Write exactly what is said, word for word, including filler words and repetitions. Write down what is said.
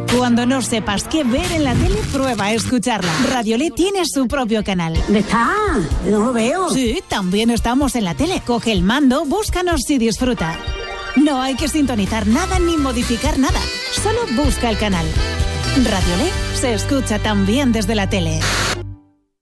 Cuando no sepas qué ver en la tele, prueba a escucharla. Radiolé tiene su propio canal. ¿Dónde está? No lo veo. Sí, también estamos en la tele. Coge el mando, búscanos y disfruta. No hay que sintonizar nada ni modificar nada. Solo busca el canal. Radiolé se escucha también desde la tele.